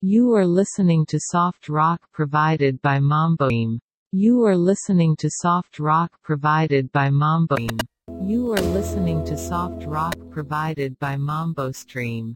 You are listening to soft rock provided by Mamboim. You are listening to soft rock provided by Mamboim. You are listening to soft rock provided by MamboStream.